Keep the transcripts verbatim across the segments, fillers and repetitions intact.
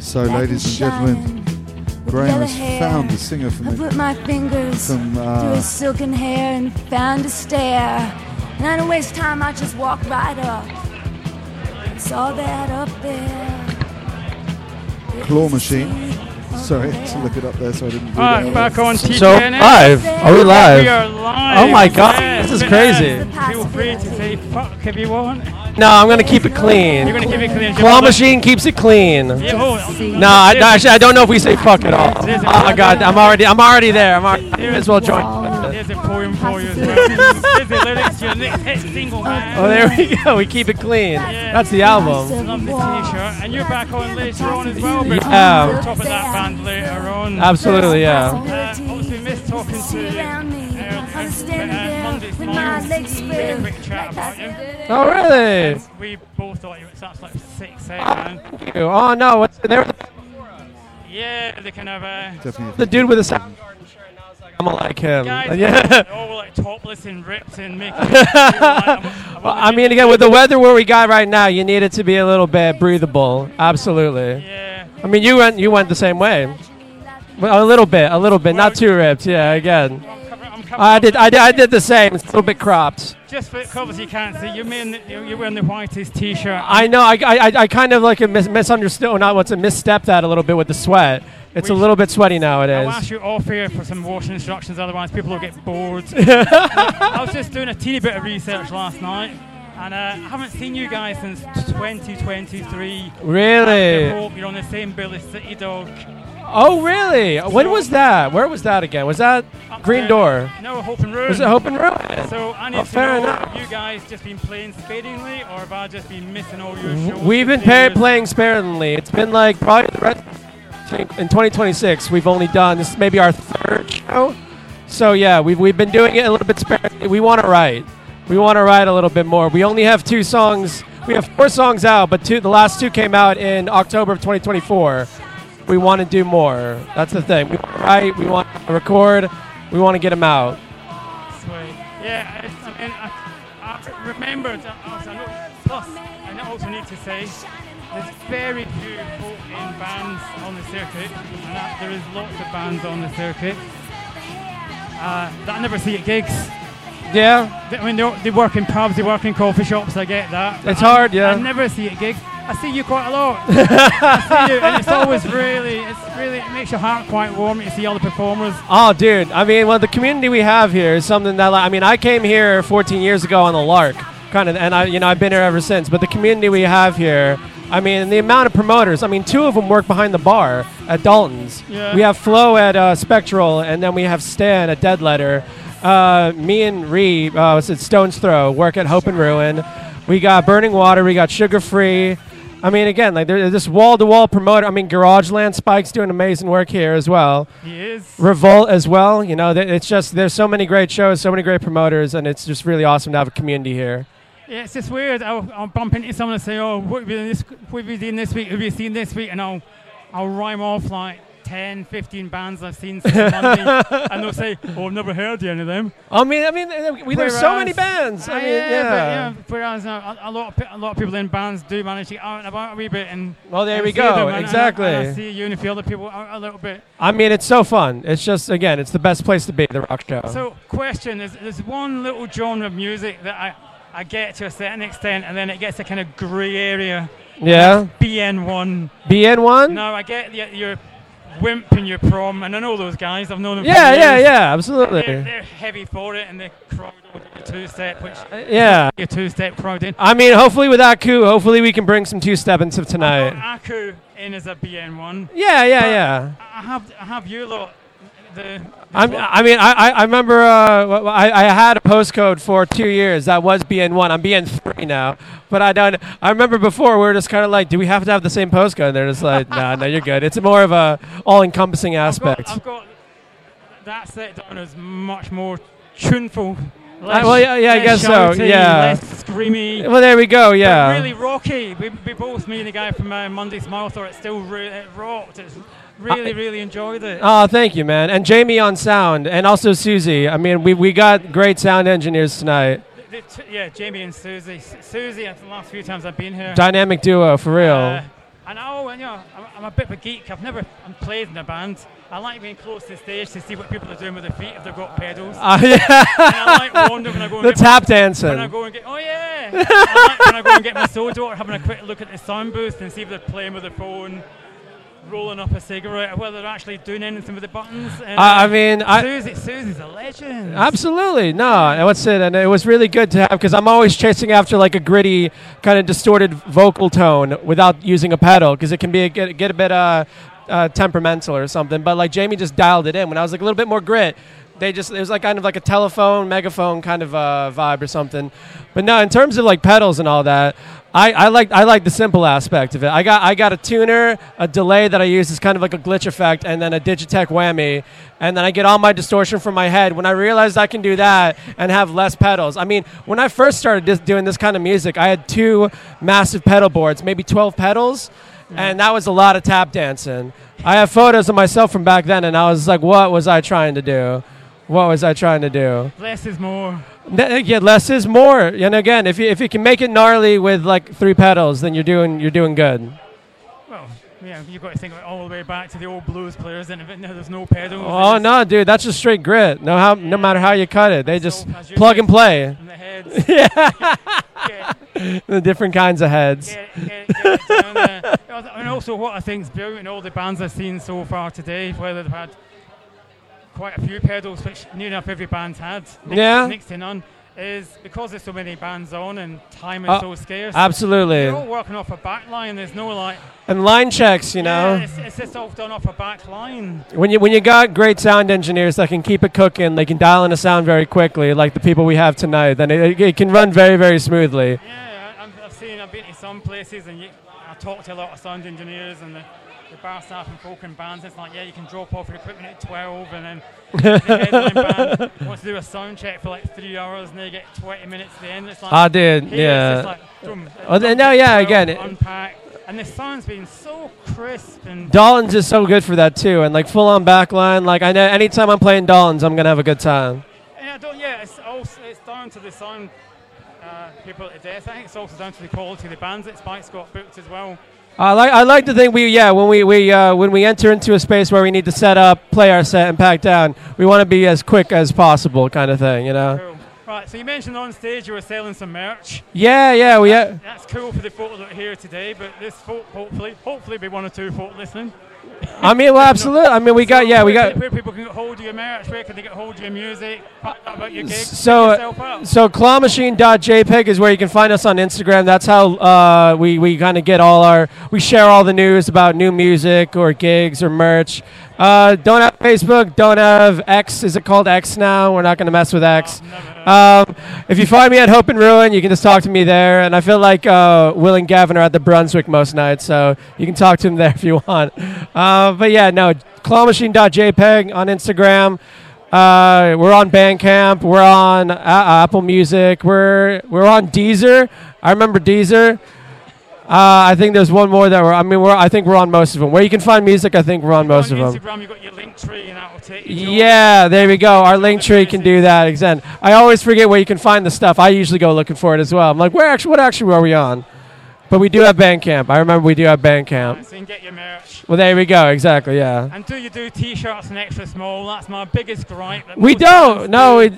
So, ladies and gentlemen, Graham has found the singer from I the, put my fingers from, uh, through his silken hair and found a stair. And I don't waste time, I just walked right up. And saw that up there. Claw Machine. Sorry, to look it up there so I didn't read Alright, it. back on T J So, N S. live. Are we live? We are live. Oh my god, Yeah, this is but, crazy. uh, Feel free to say fuck if you want. No, I'm going to keep it clean. You're going to keep it clean. Claw Machine keeps it clean. Yeah, oh, No, I, no, actually, I don't know if we say fuck at all. Oh god, I'm already, I'm already there. I'm already, might as well join. There's a poem for you as well. There's the lyrics to your next hit single, man. Oh, there we go. We keep it clean. Yeah. That's the album. Love the t-shirt. And you're back on later on as well. But Yeah. we'll top of that band later on. Absolutely, yeah. Uh, obviously missed talking to you earlier. Uh, Monday Smiles. We had a quick chat about you. Oh, really? We both thought you were such like six, eight, man. Thank you. Oh, no. What's, they were Yeah, the kind of uh, Definitely. the dude with the sound shirt, and I was like, I'm gonna like him. guys, Yeah. all like topless and ripped and making. it feel like I'm- I'm Well, only I mean, getting- again, with the weather where we got right now, you need it to be a little bit breathable. Absolutely. Yeah. I mean, you went, you went the same way. Well, a little bit, a little bit, not too ripped. Yeah, again. I'm cover- I'm covering I up did, I did, I did the same. It's a little bit cropped. Just for covers you can't see. You're wearing the, you're you're wearing the whitest t-shirt. I know. I, I, I kind of like a mis- misunderstood, or not what's a misstep that a little bit with the sweat. It's a We- little bit sweaty I'll nowadays. ask you off here for some washing instructions, otherwise people will get bored. I was just doing a teeny bit of research last night, and uh, I haven't seen you guys since twenty twenty-three. I Really? hope you're on the same bill as City Dog. Oh, really? When was that? Where was that again? Was that Up Green there. Door? No, Hope and Ruin. Was it Hope and Ruin? So I need Oh, to fair know, enough. have you guys just been playing sparingly, or have I just been missing all your shows? We've been for pa- years? playing sparingly. It's been like probably the rest in twenty twenty-six. We've only done this is maybe our third show. So yeah, we've we've been doing it a little bit sparingly. We want to write. We want to write a little bit more. We only have two songs. We have four songs out, but two the last two came out in October of twenty twenty-four. We want to do more. That's the thing. We want to write. We want to record. We want to get them out. Sweet. Yeah, it's, I mean, I, I remembered, uh, also, I know, plus, I also need to say, there's very few folk in bands on the circuit, and that, there is lots of bands on the circuit uh, that I never see at gigs. Yeah. They, I mean, they, they work in pubs, they work in coffee shops, I get that. but It's I- hard, yeah. I never see at gigs. I see you quite a lot. I see you, and it's always really, it's really, it makes your heart quite warm to see all the performers. Oh, dude. I mean, well, the community we have here is something that, like, I mean, I came here fourteen years ago on the Lark, kind of, and I, you know, I've been here ever since. But the community we have here, I mean, the amount of promoters. I mean, two of them work behind the bar at Dalton's. Yeah. We have Flo at uh, Spectral, and then we have Stan at Dead Letter. Uh, me and Ree, uh, what's it, Stone's Throw, work at Hope and Ruin. We got Burning Water. We got Sugar Free. I mean, again, like there's this wall-to-wall promoter. I mean, Garageland Spike's doing amazing work here as well. He is. Revolt as well. You know, th- it's just there's so many great shows, so many great promoters, and it's just really awesome to have a community here. Yeah, it's just weird. I'll, I'll bump into someone and say, "Oh, what have you, this, what have you seen this week? Have you seen this week?" And I'll, I'll rhyme off like ten, fifteen bands I've seen since Monday, and they'll say, "Oh, I've never heard any of them." I mean, I mean, uh, we, there's so many bands. I Uh, mean, yeah, yeah. But, yeah, whereas uh, a, a lot, of, pe- a lot of people in bands do manage to get out and about a wee bit, and Well, there and we see go. them, and- Exactly. And, and I see you and a few other people out a little bit. I mean, it's so fun. It's just, again, it's the best place to be, the rock show. So, question: There's, there's one little genre of music that I, I get to a certain extent, and then it gets a kind of grey area. yeah. B N one. B N one? No, I get the, your Wimp and your Prom, and I know those guys. I've known them. Yeah, for yeah, years. yeah, absolutely. They're, they're heavy for it, and they crowd over your two-step, which Yeah. your two-step crowd in. I mean, hopefully with Aku, hopefully we can bring some two-step into tonight. Aku in as a B N one. Yeah, yeah, But yeah. I have, I have you lot. The, the I'm, lot- I mean, I, I I remember uh, w- I, I had a postcode for two years. That was B N one. I'm B N three now. But I don't. I remember before we were just kind of like, do we have to have the same postcode? And they're just like, nah, no, you're good. It's more of a all-encompassing I've got, aspect. I've got that set down as much more tuneful. Uh, well, yeah, yeah, I less guess so, shouty, yeah. Less screamy. Well, there we go. But Yeah. really rocky. We, we both, me and the guy from uh, Monday Smile, thought it still re- it rocked. It's really, really enjoyed it. Oh, thank you, man. And Jamie on sound, and also Susie. I mean, we we got great sound engineers tonight. The t- yeah, Jamie and Susie. S- Susie, the last few times I've been here. Dynamic duo for real. Uh, And oh, and, you know, I'm, I'm a bit of a geek. I've never I'm played in a band. I like being close to the stage to see what people are doing with their feet if they've got pedals. Uh, yeah. And I like wonder when I go and the get tap my, dancing. When I go and get, oh yeah. I like when I go and get my soda or having a quick look at the sound booth and see if they're playing with their phone, rolling up a cigarette, or whether they're actually doing anything with the buttons. And, uh, I mean, I, Susie, Susie's a legend. Absolutely, no. And what's it? And it was really good to have because I'm always chasing after like a gritty, kind of distorted vocal tone without using a pedal because it can be a, get, get a bit uh, uh, temperamental or something. But like Jamie just dialed it in when I was like a little bit more grit. They just it was like kind of like a telephone, megaphone kind of uh, vibe or something. But no, in terms of like pedals and all that, I, I like I like the simple aspect of it. I got I got a tuner, a delay that I use is kind of like a glitch effect, and then a Digitech whammy, and then I get all my distortion from my head. When I realized I can do that and have less pedals, I mean, when I first started this, doing this kind of music, I had two massive pedal boards, maybe twelve pedals, mm. and that was a lot of tap dancing. I have photos of myself from back then, and I was like, what was I trying to do? What was I trying to do? Less is more. Yeah, less is more. And again, if you if you can make it gnarly with like three pedals, then you're doing you're doing good. Well, yeah, you've got to think of it all the way back to the old blues players, and if it, no, there's no pedals. Oh no, dude, that's just straight grit. No, how yeah. no matter how you cut it, they so just plug and play. And the heads. yeah, the different kinds of heads. Get it, get it, get it down there. And also, what I think is brilliant in all the bands I've seen so far today, whether they've had quite a few pedals, which near enough every band's had, next, yeah. next to none, is because there's so many bands on and time is uh, so scarce. Absolutely. They're all working off a back line. There's no like. And line checks, you know. Yeah, it's, it's just all done off a back line. When you when you got great sound engineers that can keep it cooking, they can dial in a sound very quickly, like the people we have tonight. Then it, it can run very very smoothly. Yeah, I've, I've seen. I've been to some places and you, I talked to a lot of sound engineers and the. The bar staff and folk and bands, it's like, yeah, you can drop off your equipment at twelve, and then the headline band wants to do a sound check for like three hours, and they get twenty minutes at the end. It's like, I did, here, yeah. It's just like, boom, oh, then, no, yeah, again, unpack, and the sound's been so crisp. And Dolan's is so good for that too, and like full on backline. Like I know, anytime I'm playing Dolan's, I'm gonna have a good time. Yeah, I don't, yeah, it's also it's down to the sound uh, people at death. I think it's also down to the quality of the bands that Spike's got booked as well. I like I like to think we yeah when we we uh, when we enter into a space where we need to set up, play our set, and pack down, we want to be as quick as possible, kind of thing, you know. Cool. Right, so you mentioned on stage you were selling some merch. Yeah, yeah, we. That, that's cool for the folk that are here today, but this folk hopefully hopefully be one or two folk listening. I mean, well, absolutely. I mean, we got, yeah, we got. Where people can get hold of your merch, where can they get hold of your music, find out about your gigs, so, so claw machine dot j p e g is where you can find us on Instagram. That's how uh, we, we kind of get all our, we share all the news about new music or gigs or merch. Uh, don't have Facebook, don't have X. Is it called X now? We're not going to mess with X. Oh, um, if you find me at Hope and Ruin, you can just talk to me there. And I feel like uh, Will and Gavin are at the Brunswick most nights, so you can talk to them there if you want. Uh, but yeah, no, claw machine dot j p e g on Instagram. Uh, we're on Bandcamp. We're on uh, Apple Music. We're we're on Deezer. I remember Deezer. Uh, I think there's one more that we're. I mean, we're. I think we're on most of them. Where you can find music, I think we're on most on of Instagram, them. You've got your link tree, and that will take you. Yeah, there we go. Our link tree can do that. Exactly. I always forget where you can find the stuff. I usually go looking for it as well. I'm like, where actually? What actually are we on? But we do have Bandcamp. I remember we do have Bandcamp. Right, so you can get your merch. Well, there we go. Exactly. Yeah. And do you do T-shirts and extra small? That's my biggest gripe. That we most don't. No. Do We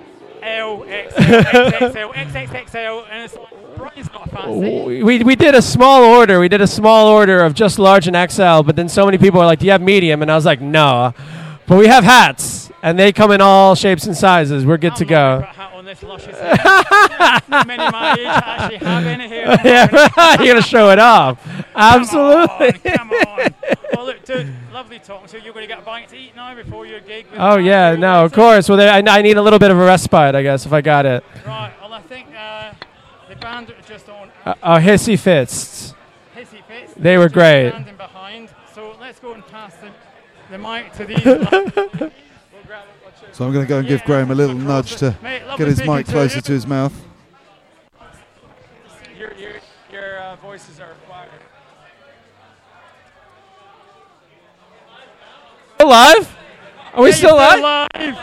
L, X L, X X L, X X X L, and it's like, Brian's not fancy. We, we did a small order. We did a small order of just large and X L, but then so many people were like, do you have medium? And I was like, no. But we have hats, and they come in all shapes and sizes. We're good I'm to not go. gonna put a hat on this luscious head. Not many of my age actually have any here. Yeah, you're going to show it off. Absolutely. Come on, come on. Well, look, dude, lovely talking to you. You're going to get a bite to eat now before your gig. With Oh, yeah, no, of course. Well, there, I, I need a little bit of a respite, I guess, if I got it. Right, well, I think uh, the band that was just on... Uh, uh, Hissy Fists. Hissy Fits. They were just great. Standing behind. So let's go and pass the, the mic to these. We'll grab it. So I'm going to go and give Yeah, Graham a little across nudge it. to Mate, lovely get his speaking mic to closer you. to his mouth. Your, your, your uh, voices are required. Live? Are we Yeah, still you're live? live.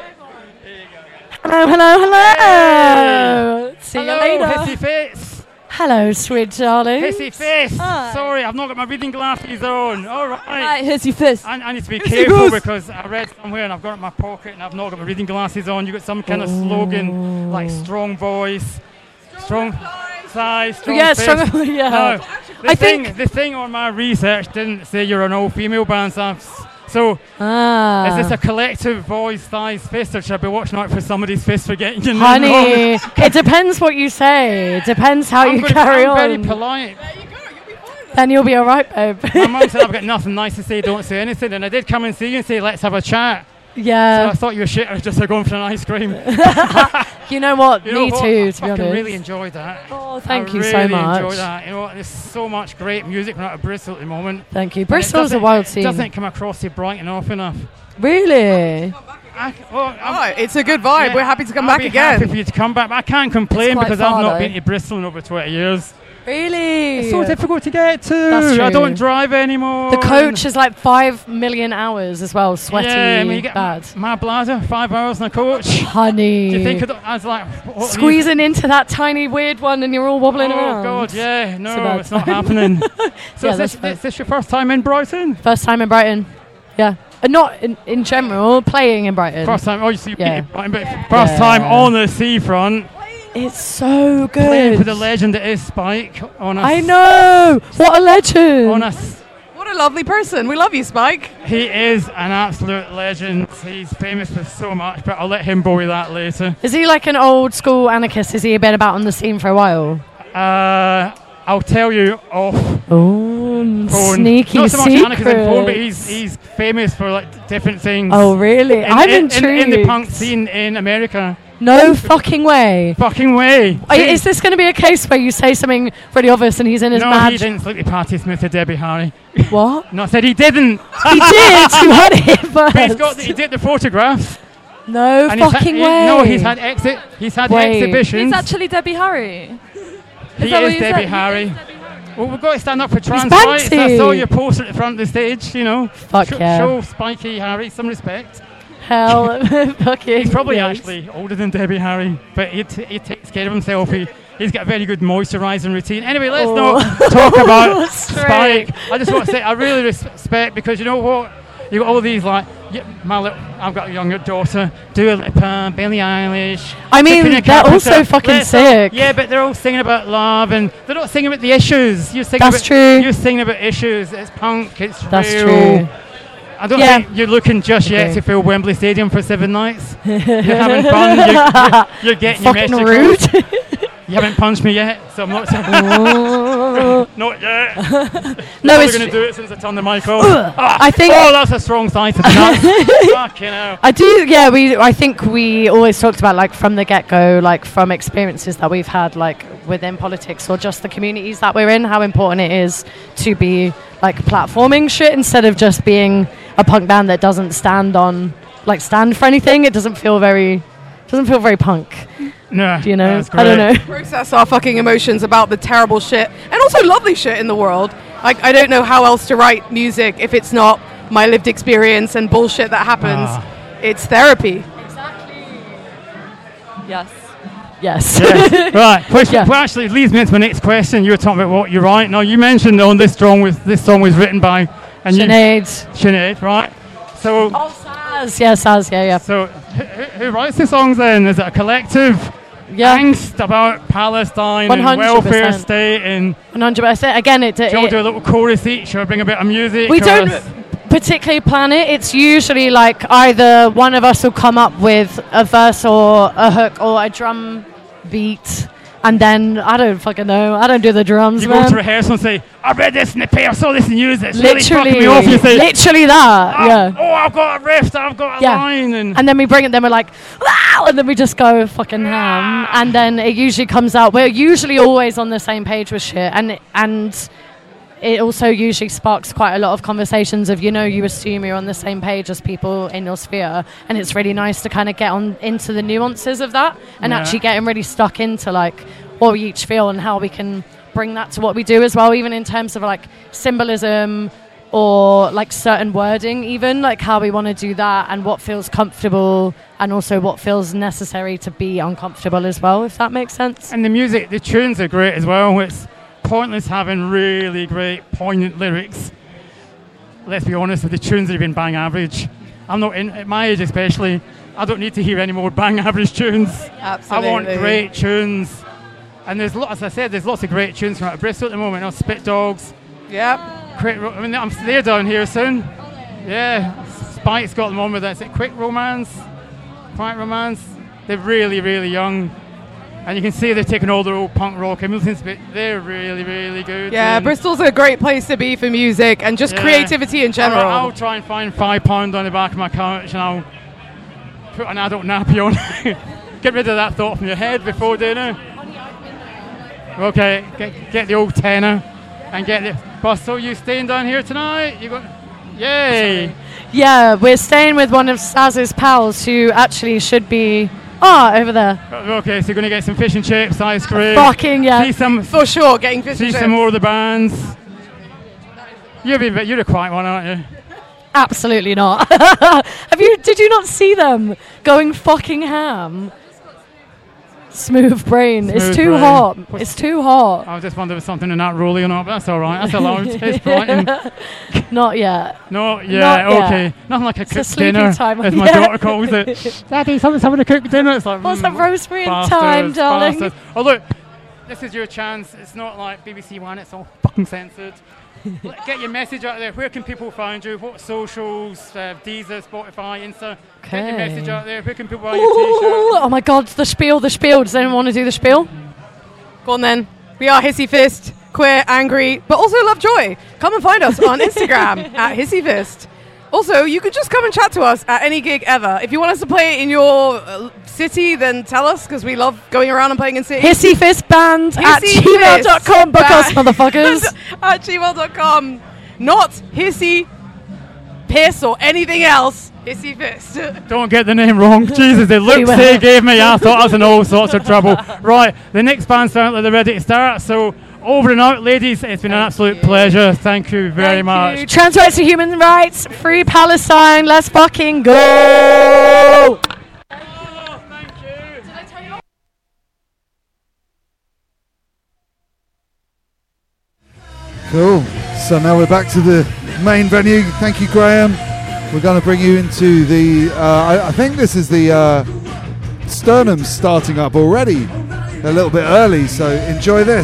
Hello, hello, hello. See Hello, you later. Hissy Fits. Hello, sweet darling. Hissy Fist. Hi. Sorry, I've not got my reading glasses on. All right. Hi, Hissy Fist. I, I need to be Hissy careful Goose. because I read somewhere and I've got it in my pocket and I've not got my reading glasses on. You've got some kind of slogan like strong voice, strong thighs, strong Yeah, fist. strong- yeah. No, the I thing, think- the thing on my research didn't say you're an all-female band, so, I've s- so Ah. is this a collective voice, thighs, fist, or should I be watching out for somebody's fist for getting your name Honey, wrong? it depends what you say. It depends how I'm you gonna- carry I'm on. very polite. Then you'll be all right, babe. My mum said I've got nothing nice to say, don't say anything, and I did come and see you and say let's have a chat. So Yeah. I thought you were shit. I was just going for an ice cream. You know what? You know Me what? too, I to be fucking honest. really enjoyed that. Oh, thank I you really so much. enjoyed that. You know what? There's so much great music coming out of Bristol at the moment. Thank you. And it Bristol's a doesn't- wild It scene. doesn't come across here bright enough enough. Really? I, well, I'm- Oh, it's a good vibe. yeah, We're happy to come I'll back be again. happy for you to come back. But I can't complain It's quite because far, I've not though. been to Bristol in over twenty years. Really? It's so difficult to get to. That's I true. don't drive anymore. The coach is like five million hours as well. Sweaty, yeah, I mean, you get bad. my bladder, five hours in a coach. Honey. Do you think I was like what are these- Squeezing into that tiny weird one and you're all wobbling oh around. God, yeah, no, So bad. it's not happening. So Yeah, is, this, that's fine. is this your first time in Brighton? First time in Brighton. Yeah. Uh, not in, in general, playing in Brighton. First time, oh, you see, you've Yeah. been to Brighton, but first Yeah. time on the seafront, It's so playing good. for the legend that is Spike on a. I know. What a legend. On a, s- What a lovely person. We love you, Spike. he is an absolute legend. He's famous for so much, but I'll let him buoy that later. Is he like an old school anarchist? Has he been about on the scene for a while? Uh, I'll tell you off Oh, phone. sneaky Not so much secrets. anarchism phone, but he's he's famous for like different things. Oh, really? In, I'm in, intrigued. in, in the punk scene in America. No fucking way. Fucking way. Are- Is this going to be a case where you say something really obvious and he's in his no, mad... he didn't sleep with Patti Smith or Debbie Harry. What? No, I said he didn't. He did. You heard it first. But he's got the, he did the photographs. No and he's had- fucking he- way. No, he's had exit. He's had Wait. exhibitions. He's actually Debbie Harry. he that what is you Debbie said? Harry. Well, we've got to stand up for trans Banksy. rights. I saw your poster at the front of the stage. You know, Fuck Sh- yeah. show Spiky Harry some respect. Hell, fucking. He's probably yes. actually older than Debbie Harry, but he, t- he takes care of himself. He, he's got a very good moisturising routine. Anyway, let's Oh. not talk about Straight. Spike. I just want to say I really respect because you know what? You got all these like yeah, my little, I've got a younger daughter, Dua Lipa, Billie Eilish. I mean, Sabrina they're Carpenter. also fucking Let's not- sick. Yeah, but they're all singing about love and they're not singing about the issues. You're singing That's about, true. You're singing about issues. It's punk. It's That's real. true. I don't Yeah. think you're looking just yet Okay. to fill Wembley Stadium for seven nights. You're having fun. You're, you're, you're getting Fucking your rude. message across. You haven't punched me yet, so I'm not. Oh. Not yet. No, I'm it's. going to do it since I turned the mic off. Ah, I think. oh, that's a strong side to the nuts. Fucking hell. I do, yeah. We, I think we always talked about like from the get go, like from experiences that we've had, like within politics or just the communities that we're in, how important it is to be like platforming shit instead of just being a punk band that doesn't stand on, like stand for anything. It doesn't feel very, doesn't feel very punk. No, Do you know? that's I don't great. know. Process our fucking emotions about the terrible shit and also lovely shit in the world. Like, I don't know how else to write music if it's not my lived experience and bullshit that happens. Ah. It's therapy. Yes. Yes. Yes. Right, which, Yeah. well, actually leads me into my next question. You were talking about what you write. Now you mentioned on this song was this song was written by and you Sinead. Sinead, right? So, Oh, Saz. Yeah, Saz. Yeah, yeah. so who, who who writes the songs then? Is it a collective Yeah. angst about Palestine one and hundred welfare percent. state? And one hundred percent. Again, it. do you it want to do a little chorus each or bring a bit of music? we or don't s- particularly plan it. It's usually like either one of us will come up with a verse or a hook or a drum beat, and then I don't fucking know. I don't do the drums, You man. go to rehearsal and say, I read this in the paper, I saw this in news, it's really literally, fucking me off. You say, literally that. "Ah, yeah. oh, I've got a riff, I've got a Yeah. line. And, And then we bring it. Then we're like, wow, and then we just go fucking ham. And then it usually comes out. We're usually always on the same page with shit, and and. It also usually sparks quite a lot of conversations of, you know, you assume you're on the same page as people in your sphere, and it's really nice to kind of get on into the nuances of that and Yeah. actually getting really stuck into like what we each feel and how we can bring that to what we do as well, even in terms of like symbolism, or like certain wording, even like how we want to do that and what feels comfortable and also what feels necessary to be uncomfortable as well, if that makes sense. And the music, the tunes are great as well. It's pointless having really great, poignant lyrics. Let's be honest, with the tunes have been bang average. I'm not in, at my age especially, I don't need to hear any more bang average tunes. Absolutely. I want great tunes. And there's, lo- as I said, there's lots of great tunes from out of Bristol at the moment. You know, Spit Dogs. Yep. Quick, ro- I mean, I'm there down here soon. Yeah, Spike's got them on with that. Is it Quick Romance? Quiet Romance? They're really, really young. And you can see they're taking all their old punk rock influences, but they're really, really good. Yeah, and Bristol's a great place to be for music and just Yeah. creativity in general. I'll, I'll try and find five pound on the back of my couch and I'll put an adult nappy on. Get rid of that thought from your head before dinner. Okay, get, get the old tenner and get the... Boss, so you staying down here tonight? You got... Yay! Yeah, we're staying with one of Saz's pals who actually should be... Ah, over there. Okay, so you're going to get some fish and chips, ice cream. Fucking yeah. See some, For sure, getting fish see and some chips. more of the bands. You're, a bit, you're a quiet one, aren't you? Absolutely not. Have you? Did you not see them going fucking ham? Smooth brain. Smooth it's too brain. hot. What's- It's too hot. I was just wondering if something in that rolling or not, but that's all right. That's allowed. It's brighton. Not yet. No, yeah, Not yet. okay. Nothing like a It's a cooked sleepy dinner, time. as my Yeah. daughter calls it. Daddy, someone's having a cooked dinner. It's like, What's mm, that rosemary in bastards, time, darling? bastards. Oh, look, this is your chance. It's not like B B C One, it's all fucking censored. Let- Get your message out there. Where can people find you? What socials? Uh, Deezer, Spotify, Insta. Get your Okay. message out there. Where can people buy Ooh, your t-shirt? oh my god, the spiel, the spiel. Does anyone want to do the spiel? Go on then. We are Hissy Fist, queer, angry, but also love joy. Come and find us on Instagram at Hissy Fist. Also, you could just come and chat to us at any gig ever. If you want us to play in your uh, city, then tell us, because we love going around and playing in cities. Hissyfistband at Hissy gmail dot com. Fist Book us, Band. motherfuckers. at gmail dot com. Not Hissy Piss or anything else. Hissy Fist. Don't get the name wrong. Jesus, the looks will. they gave me, I thought I was in all sorts of trouble. Right, the next band sound like they're ready to start, so over and out, ladies. It's been an absolute pleasure. Thank you very Thank much. you. Trans rights to human rights. Free Palestine. Let's fucking go. Cool. So now we're back to the main venue. Thank you, Graham. We're going to bring you into the. Uh, I, I think this is the uh, Sternum starting up already. A little bit early, so enjoy this.